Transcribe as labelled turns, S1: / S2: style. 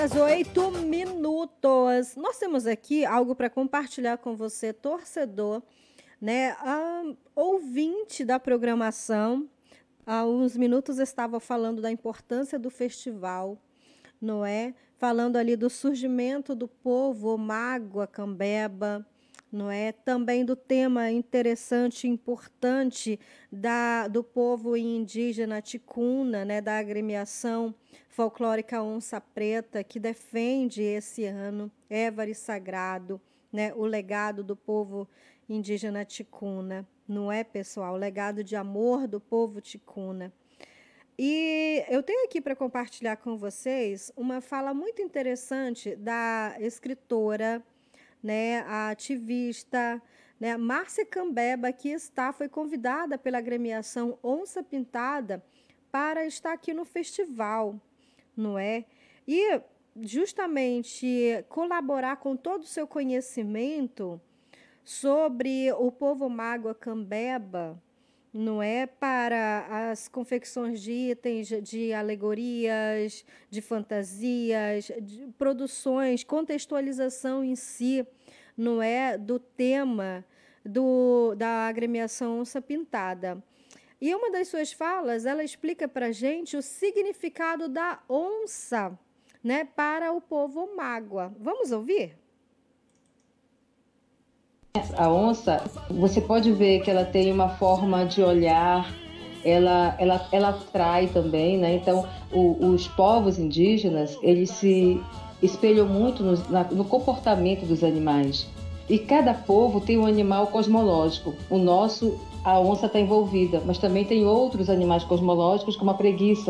S1: Às 8 minutos. Nós temos aqui algo para compartilhar com você, torcedor, né? Ouvinte da programação. Há uns minutos estava falando da importância do festival, não é? Falando ali do surgimento do povo Mágua Cambeba, não é? Também do tema interessante e importante do povo indígena Ticuna, né? Da agremiação folclórica Onça Preta, que defende esse ano, Évari Sagrado, né? O legado do povo indígena Ticuna, não é, pessoal? O legado de amor do povo Ticuna. E eu tenho aqui para compartilhar com vocês uma fala muito interessante da escritora, né, a ativista, né, Márcia Cambeba, que foi convidada pela agremiação Onça Pintada para estar aqui no festival, não é? E justamente colaborar com todo o seu conhecimento sobre o povo Mágua Cambeba, não é, para as confecções de itens de alegorias, de fantasias, de produções, contextualização em si, não é, do tema da agremiação Onça Pintada. E uma das suas falas, ela explica para a gente o significado da onça, né, para o povo mágua. Vamos ouvir?
S2: A onça, você pode ver que ela tem uma forma de olhar, ela atrai também, né? Então, os povos indígenas, eles se espelham muito no comportamento dos animais. E cada povo tem um animal cosmológico. O nosso, a onça está envolvida, mas também tem outros animais cosmológicos, como a preguiça.